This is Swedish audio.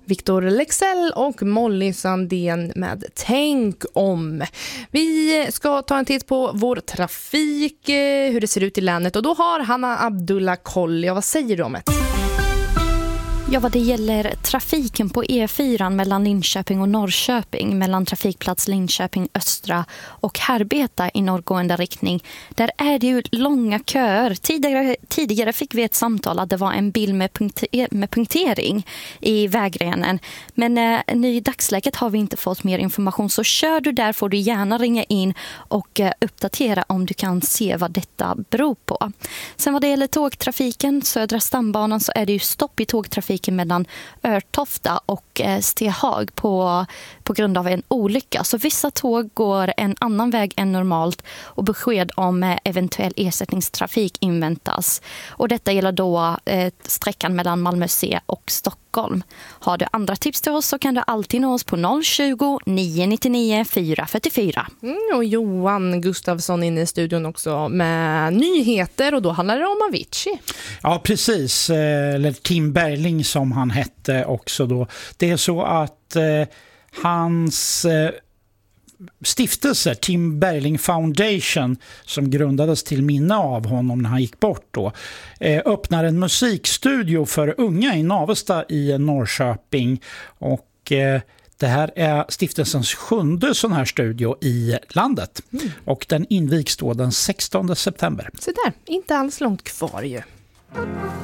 Victor Leksell och Molly Sandén med Tänk om. Vi ska ta en titt på vår trafik, hur det ser ut i länet. Och då har Hanna Abdullah koll. Ja, vad säger du om det? Ja, vad det gäller trafiken på E4 mellan Linköping och Norrköping, mellan trafikplats Linköping Östra och Härbeta i norrgående riktning, där är det ju långa köer. Tidigare fick vi ett samtal att det var en bil med punktering i vägrenen. Men i dagsläget har vi inte fått mer information, så kör du där får du gärna ringa in och uppdatera om du kan se vad detta beror på. Sen vad det gäller tågtrafiken, södra stambanan, så är det ju stopp i tågtrafiken mellan Örtofta och Stehag på grund av en olycka. Så vissa tåg går en annan väg än normalt och besked om eventuell ersättningstrafik inväntas. Och detta gäller då sträckan mellan Malmö C och Stockholm. Har du andra tips till oss så kan du alltid nå oss på 020 999 444. Och Johan Gustafsson inne i studion också med nyheter, och då handlar det om Avicii. Ja, precis. Eller Tim Bergling som han hette också då. Det är så att hans stiftelse Tim Bergling Foundation, som grundades till minne av honom när han gick bort då, öppnar en musikstudio för unga i Navesta i Norrköping, och det här är stiftelsens 7:e sån här studio i landet, och den invigs då den 16 september. Så där, inte alls långt kvar ju.